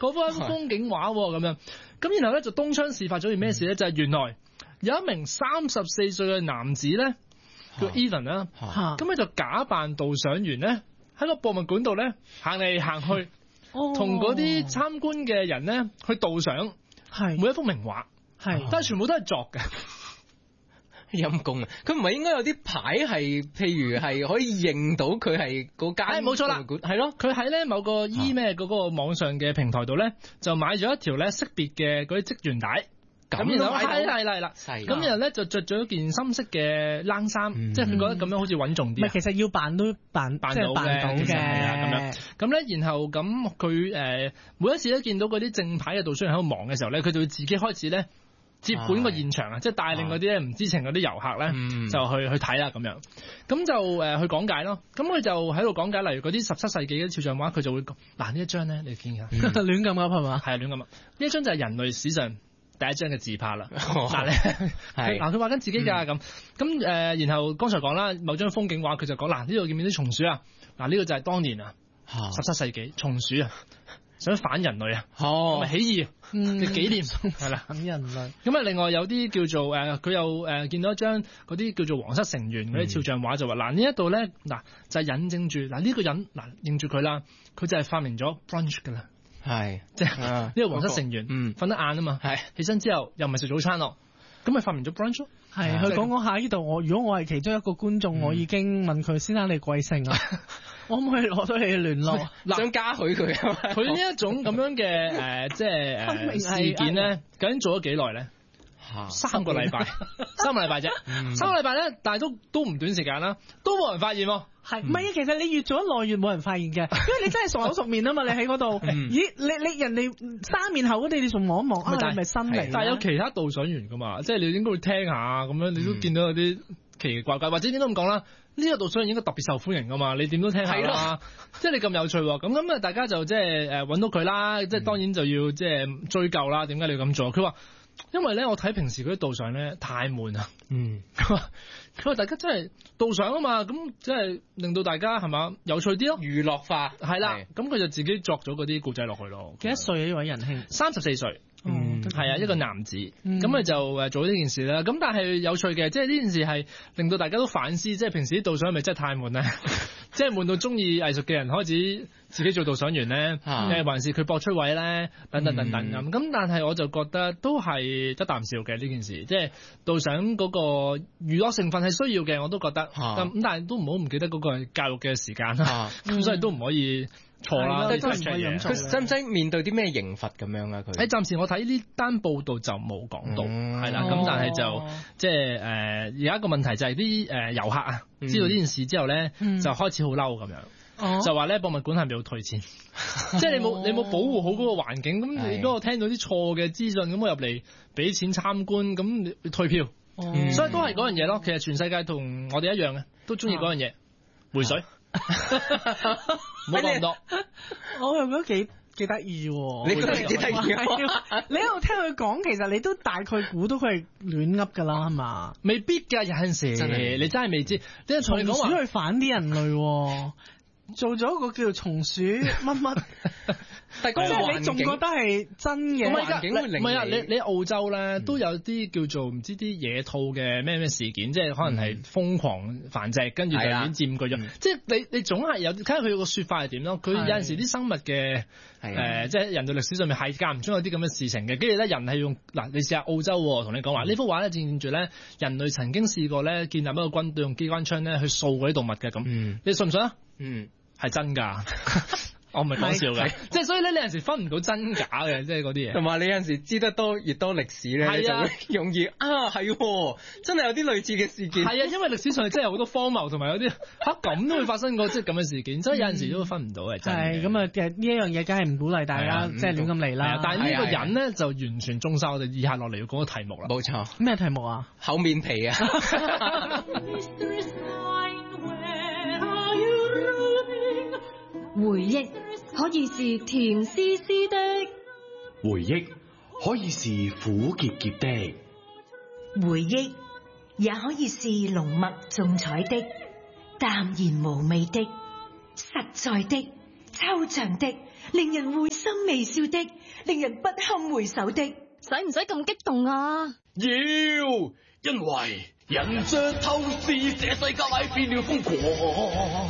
嗰幅風景畫咁樣。咁然後咧就東窗事發咗件咩事咧？就係原來有一名34歲嘅男子咧，叫 Ethan 啦，咁佢就假扮導賞員咧，喺個博物館度咧行嚟行去，同嗰啲參觀嘅人咧去導賞，每一幅名畫，但係全部都係作嘅。 陰公啊！佢唔係應該有啲牌係，譬如係可以認到佢係嗰間， 冇錯啦， 係咯。 佢喺咧某個咩嗰個網上嘅平台度咧，就買咗一條咧識別嘅嗰啲職員帶。咁然後係啦，咁然後咧就着咗件深色嘅冷衫，即係佢覺得咁樣好似穩重啲。 唔係，其實要扮都扮到嘅， 係啊咁樣。咁咧，然後咁佢每一次咧見到嗰啲正牌嘅導賞員喺度忙嘅時候咧，佢就會自己開始咧接管個現場啊，即係帶領嗰啲咧唔知情嗰啲遊客咧就去睇啦咁樣。咁就去講解咯。咁佢就喺度講解，例如嗰啲17世紀嘅肖像畫，佢就會嗱呢一張咧，你見下亂咁噏係嘛？ 係啊，亂咁噏。呢一張就係人類史上第一張嘅自拍啦，嗱佢畫緊自己㗎咁，然後剛才講啦，某張風景畫佢就講嗱呢度見唔見啲松鼠啊？嗱呢個就係當年啊17世紀松鼠啊，想反人類啊，咪起義嘅紀念係啦， 反人類。 咁啊，另外有啲叫做佢又見到一張嗰啲叫做皇室成員嗰啲肖像畫就話嗱呢一度咧嗱就係引證住嗱呢個人嗱認住佢啦，佢就係發明咗 brunch 㗎啦。係，即係呢個皇室成員，瞓得晏啊嘛，起身之後又唔係食早餐咯，咁咪發明咗 brunch 咯。 係，佢講下呢度，如果我係其中一個觀眾，我已經問佢先生你貴姓啊？我可唔可以攞到你嘅聯絡？ 想加許佢。 佢呢一種咁樣嘅即係事件咧，究竟做咗幾耐咧？3個禮拜，3個禮拜啫，3個禮拜咧，但係都唔短時間啦，都冇人發現喎。 係，唔係啊？其實你越做得耐越冇人發現嘅，因為你真係熟口熟面啊嘛！你喺嗰度，咦？你人哋3面後嗰啲，你仲望一望啊？係咪新嚟？ 但係有其他導賞員噶嘛？即係你應該會聽下咁樣，你都見到有啲奇奇怪怪，或者點都咁講啦。呢個導賞員應該特別受歡迎噶嘛？你點都聽下啦。即係你咁有趣喎，咁啊大家就即係揾到佢啦。即係當然就要即係追究啦。點解你要咁做？佢話因為咧，我睇平時嗰啲導賞咧太悶啦。佢話大家真係導賞啊嘛，咁即係令到大家係嘛有趣啲咯， 娛樂化係啦。咁佢就自己作咗嗰啲故仔落去咯。 幾多歲啊？呢位仁兄 34歲。係啊，一個男子，咁佢就做呢件事啦。咁但係有趣嘅，即係呢件事係令到大家都反思，即係平時啲導賞係咪真係太悶咧？即係悶到中意藝術嘅人開始自己做導賞員咧，還是佢搏出位咧？等等等等咁。但係我就覺得都係得啖笑嘅呢件事，即係導賞嗰個娛樂成分係需要嘅，我都覺得。咁但係都唔好唔記得嗰個係教育嘅時間啦。咁所以都唔可以錯啦。 佢使唔使面對啲咩刑罰咁樣啊？佢暫時我睇呢單報道就冇講到，係啦。咁但係就即係而家個問題就係啲遊客啊，知道呢件事之後咧，就開始好嬲咁樣，就話咧博物館係咪要退錢？即係你冇保護好嗰個環境，咁你如果我聽到啲錯嘅資訊，咁我入嚟俾錢參觀，咁你退票，所以都係嗰樣嘢咯。其實全世界同我哋一樣嘅，都中意嗰樣嘢，回水。冇咁多， 我又覺得幾得意喎。 你覺得幾得意？ 你喺度聽佢講，其實你都大概估到佢係亂噏噶啦，係嘛？ 未必㗎，有陣時你真係未知。即係同你講話， 松鼠去反啲人類，做咗個叫做松鼠乜乜。即係你仲覺得係真嘅？ 唔係啊！你澳洲咧都有啲叫做唔知啲野兔嘅咩事件，即係可能係瘋狂繁殖，跟住就已經佔據咗。即係你總係有睇下佢個説法係點咯。佢有陣時啲生物嘅即係人類歷史上面係間唔中有啲咁嘅事情嘅。跟住咧人係用嗱，你試下澳洲同你講話呢幅畫咧，正住咧人類曾經試過咧建立一個軍隊用機關槍咧去掃嗰啲動物嘅咁。你信唔信啊？係真㗎。我唔係講笑嘅，即係所以咧，你有陣時分唔到真假嘅，即係嗰啲嘢。 同埋你有陣時知得多越多歷史咧，你就會容易係真係有啲類似嘅事件。 係啊，因為歷史上真係好多荒謬，同埋有啲咁都會發生過，即係咁嘅事件，所以有陣時都分唔到係真嘅。係咁啊，呢一樣嘢梗係唔鼓勵大家即係亂咁嚟啦。但係呢個人咧就完全中晒我哋以下落嚟要講嘅題目啦。 冇錯， 咩題目啊？ 厚面皮啊！ 回憶可以是甜絲絲的， 回憶可以是苦澀澀的， 回憶也可以是濃墨重彩的、淡然無味的、實在的、抽象的、 令人會心微笑的，令人不堪回首的。 使唔使咁激動啊？ 要，因為人着透視，這世界變了瘋狂，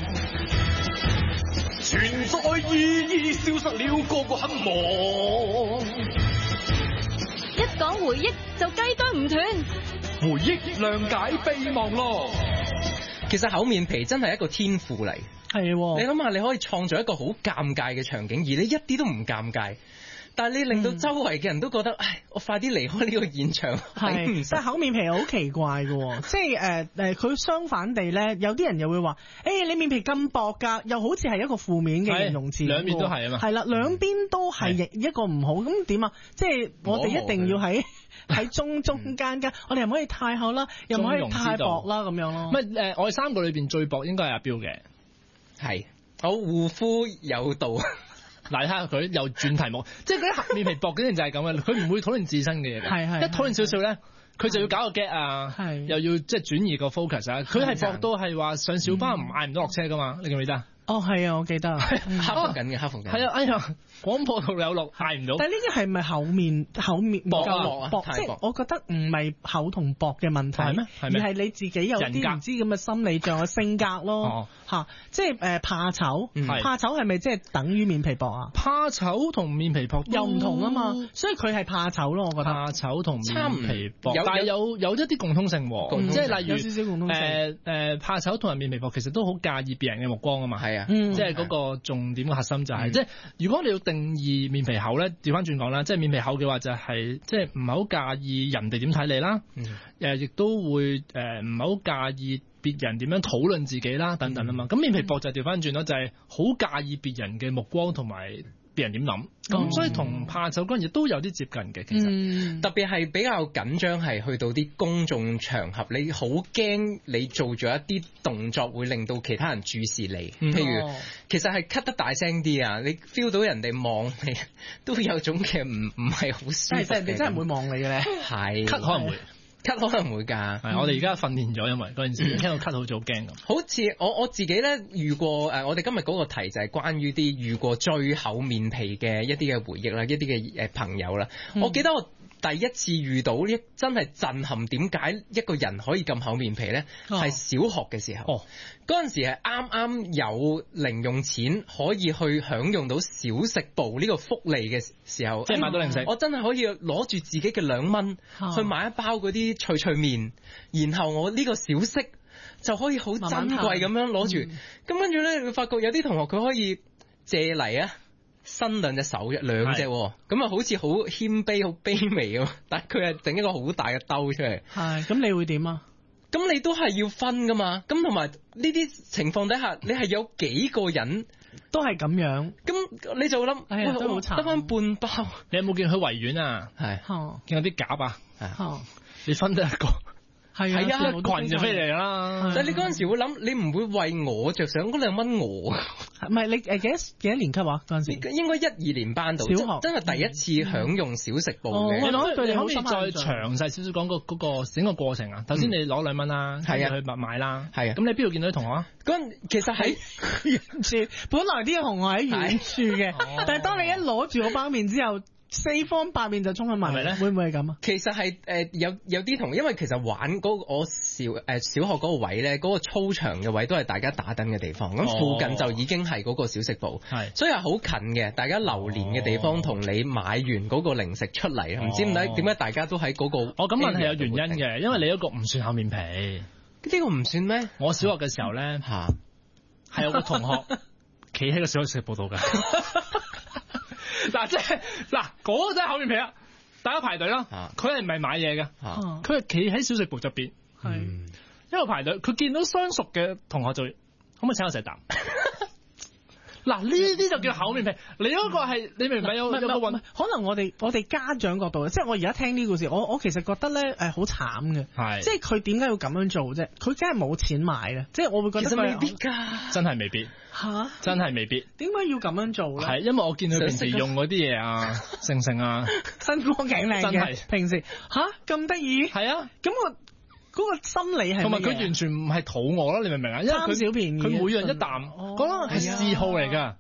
存在意義消失了，個個很忙。 一講回憶就雞啄唔斷， 回憶諒解備忘錄。 其實厚面皮真係一個天賦嚟， 係你諗下，你可以創造一個好尷尬嘅場景，而你一啲都唔尷尬。但係你令到周圍嘅人都覺得，唉，我快啲離開呢個現場。 係，但係厚面皮好奇怪嘅，即係佢相反地咧，有啲人又會話，你面皮咁薄㗎，又好似係一個負面嘅形容詞。 兩邊都係啊嘛。 係啦，兩邊都係一個唔好，咁點啊？即係我哋一定要喺中間，我哋又唔可以太厚啦，又唔可以太薄啦，咁樣咯。 唔係我哋三個裏邊最薄應該係阿彪嘅， 係我護膚有道。 嗱，你睇下佢又轉題目，即係嗰啲厚面皮薄嗰啲人就係咁嘅，佢唔會討論自身嘅嘢嘅，一討論少少咧，佢就要搞個 get 啊，又要即係轉移個 focus 啊，佢係薄到係話上小巴嗌唔到落車噶嘛，你記唔記得？ 哦，係啊，我記得，克服緊嘅，克服緊。係啊，哎呀，廣播道有錄，嗌唔到。 但係呢啲係咪厚面薄？即係我覺得唔係厚同薄嘅問題，而係你自己有啲唔知咁嘅心理上嘅性格咯。嚇，即係怕醜，怕醜係咪即係等於面皮薄啊？ 怕醜同面皮薄又唔同啊嘛，所以佢係怕醜咯，我覺得。 怕醜同面皮薄，但係有一啲共通性喎，即係例如有少少共通性。 怕醜同埋面皮薄其實都好介意別人嘅目光啊嘛。即係嗰個重點嘅核心就係，即係如果你要定義面皮厚咧，調翻轉講啦，即係面皮厚嘅話就係即係唔係好介意人哋點睇你啦，亦都會唔係好介意別人點樣討論自己啦等等啊嘛。咁面皮薄就調翻轉咯，就係好介意別人嘅目光同埋別人點諗，咁所以同怕醜嗰樣嘢都有啲接近嘅，其實特別係比較緊張係去到啲公眾場合，你好驚你做咗一啲動作會令到其他人注視你，譬如其實係咳得大聲啲啊，你 feel 到人哋望你都有種嘅唔係好舒服嘅， 即係人哋真係唔會望你嘅咧， 係咳可能會。 咳可能會㗎， 我哋而家訓練咗，因為嗰陣時聽到咳好似好驚咁。 好似我自己咧遇過我哋今日嗰個題就係關於啲遇過最厚面皮嘅一啲嘅回憶啦，一啲嘅朋友啦。我記得我第一次遇到真係震撼，點解一個人可以咁厚面皮咧？係小學嘅時候，嗰陣時係啱啱有零用錢可以去享用到小食部呢個福利嘅時候， 即係買到零食， 我真係可以攞住自己嘅2蚊去買一包嗰啲脆脆麵，然後我呢個小息就可以好珍貴咁樣攞住。咁跟住咧，你會發覺有啲同學佢可以借嚟啊，伸兩隻手嘅2隻，咁啊好似好謙卑、好卑微咁，但係佢係整一個好大嘅兜出嚟。 係，咁你會點啊？ 咁你都係要分噶嘛？咁同埋呢啲情況底下，你係有幾個人都係咁樣， 咁你就諗， 都好慘， 得翻半包。 你有冇見佢維園啊？ 係， 見有啲鴿啊？你分得一個。 係啊， 一群就飛嚟啦。 但係你嗰陣時會諗，你唔會為我着想嗰2蚊我。 唔係你幾多年級啊？嗰陣時應該1、2年班度，小學真係第一次享用小食部嘅。 你可以再詳細少少講個整個過程啊。頭先你攞2蚊啦，係啊，去買啦，係啊。咁你邊度見到啲同學啊？ 其實喺遠處，本來啲同學喺遠處嘅，但係當你一攞住個包麵之後，四方八面就衝咗埋嚟咧，會唔會係咁啊？ 其實係有啲同，因為其實玩我小學嗰個位咧，嗰個操場嘅位都係大家打燈嘅地方，咁附近就已經係嗰個小食部，所以係好近嘅，大家流連嘅地方，同你買完嗰個零食出嚟，唔知點解大家都喺嗰個。 咁問係有原因嘅，因為你嗰個唔算厚面皮， 呢個唔算咩？ 我小學嘅時候咧，係有個同學企喺個小食部度㗎。嗱，即係嗰個真係厚面皮啊！大家排隊啦，佢係唔係買嘢嘅？佢係企喺小食部入邊，一路排隊。佢見到相熟嘅同學就可唔可以請我食啖？嗱，呢啲就叫厚面皮。你嗰個係你明唔明有個運？ 可能我哋家長角度，即係我而家聽呢個故事，我其實覺得咧好慘嘅，即係佢點解要咁樣做啫？佢真係冇錢買嘅，即係我會覺得其實未必㗎， 真係未必。真係未必。 點解要咁樣做咧？ 係因為我見佢平時用嗰啲嘢啊，成啊， 身光頸靚嘅，真係平時咁得意。 係啊， 咁我嗰個心理係同埋佢完全唔係肚餓啦，你明唔明啊？因為佢貪小便宜， 佢每樣一啖，嗰個係嗜好嚟㗎。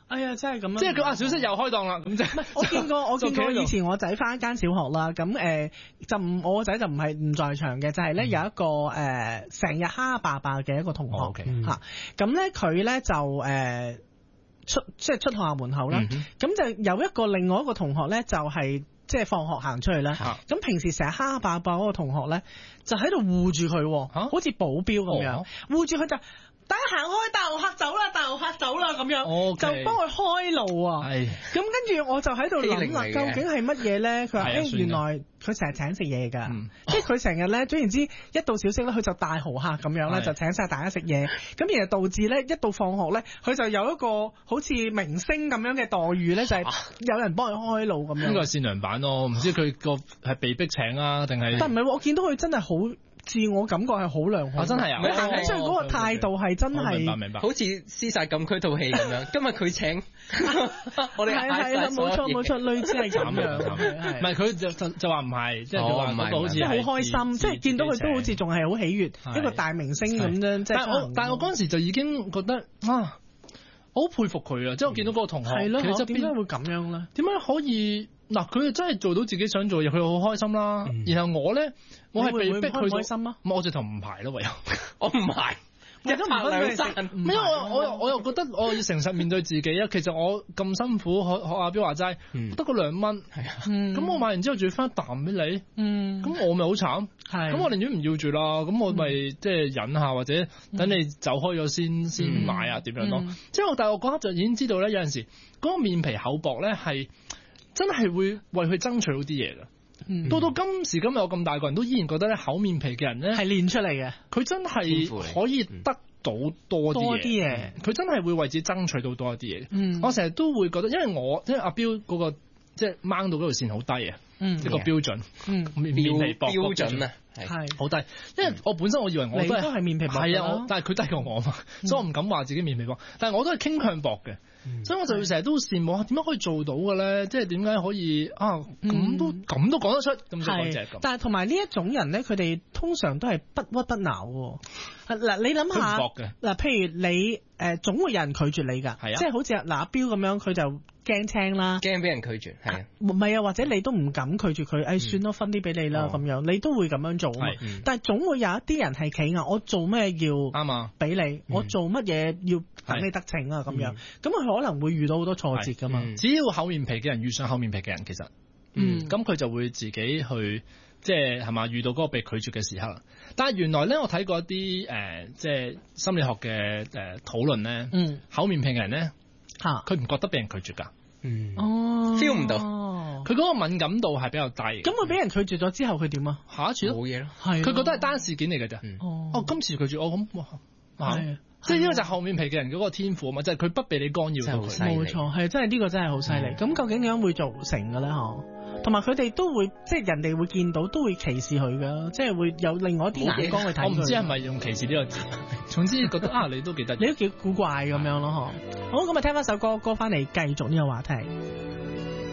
哎呀，真係咁樣， 即係佢小息又開檔啦，咁即係。 我見過以前我仔返一間小學啦，咁我個仔就唔係唔在場嘅，就係咧有一個成日蝦爸爸嘅一個同學嚇，咁咧佢咧就出學校門口啦，咁就有一個另外一個同學咧就係即係放學行出去啦，咁平時成日蝦爸爸嗰個同學咧就喺度護住佢，好似保鏢咁樣護住佢就。等行開，大豪客走啦，大豪客走啦咁樣，就幫佢開路啊。咁跟住我就喺度諗啦，究竟係乜嘢咧？佢話原來佢成日請食嘢㗎，即係佢成日咧，總言之一到小息咧，佢就大豪客咁樣咧，就請晒大家食嘢。咁然後導致咧，一到放學咧，佢就有一個好似明星咁樣嘅待遇咧，就係有人幫佢開路咁樣。 呢個係善良版咯，唔知佢個係被逼請啊，定係？ 但唔係喎，我見到佢真係好。自我感覺係好良好， 真係啊！ 即係嗰個態度係真係， 明白， 好似屍殺禁區套戲咁樣。今日佢請，我哋係啦，冇錯，類似係咁樣。 唔係佢就話唔係，即係佢話嗰個好似好開心，即係見到佢都好似仲係好喜悅，一個大明星咁樣。 但係我嗰陣時就已經覺得啊，好佩服佢啊！即係我見到嗰個同學， 其實點解會咁樣咧？ 點解可以？嗱，佢真係做到自己想做嘢，佢好開心啦。然後我咧，我係被逼去開心啊！ 我直頭唔排咯，唯有我唔排， 一排兩散。 因為我又覺得我要誠實面對自己啊。其實我咁辛苦學阿彪話齋，得個2蚊，咁我買完之後仲要分一啖俾你，咁我咪好慘。咁我寧願唔要住啦，咁我咪即係忍下，或者等你走開咗先買啊，點樣咯？即係但係我嗰刻就已經知道咧，有陣時嗰個面皮厚薄咧係。真係會為佢爭取到啲嘢㗎。到今時今日我咁大個人都依然覺得咧，厚面皮嘅人咧係練出嚟嘅， 佢真係可以得到多啲嘢，佢真係會為自己爭取到多一啲嘢。我成日都會覺得，因為阿彪嗰個即係掹到嗰條線好低啊，一個標準，面皮薄標準啊， 係好低。因為我本身我以為我都係面皮薄， 係啊，但係佢低過我嘛，所以我唔敢話自己面皮薄，但係我都係傾向薄嘅。所以我就會成日都羨慕點解可以做到嘅咧？即係點解可以啊？咁都講得出咁就講正咁。 但係同埋呢一種人咧，佢哋通常都係不屈不撓喎。嗱，你諗下嗱，譬如你總會有人拒絕你㗎，即係好似阿彪咁樣，佢就驚青啦， 驚俾人拒絕係啊， 唔係啊，或者你都唔敢拒絕佢，算咯，分啲俾你啦咁樣，你都會咁樣做啊嘛。但係總會有一啲人係企硬，我做咩要啱啊？俾你，我做乜嘢要等你得逞啊？咁樣，咁佢可能會遇到好多挫折㗎嘛。 只要厚面皮嘅人遇上厚面皮嘅人，其實，咁佢就會自己去。即係嘛，遇到嗰個被拒絕嘅時刻，但係原來咧，我睇過一啲即係心理學嘅討論咧，厚面皮嘅人咧，佢唔覺得俾人拒絕㗎，feel 唔到，佢嗰個敏感度係比較低。咁佢俾人拒絕咗之後，佢點啊？ 下一次冇嘢咯， 佢覺得係單事件嚟㗎咋。今次拒絕我咁，即係呢個就係厚面皮嘅人嗰個天賦啊嘛，就係佢不被你干擾到佢。 冇錯，係真係呢個真係好犀利。咁究竟點樣會造成嘅咧？同埋佢哋都會，即係人哋會見到，都會歧視佢噶，即係會有另外一啲眼光去睇佢。 我唔知係咪用歧視呢個字，總之覺得你都幾得意， 你都幾古怪咁樣咯，嗬。好，咁啊聽翻首歌翻嚟繼續呢個話題。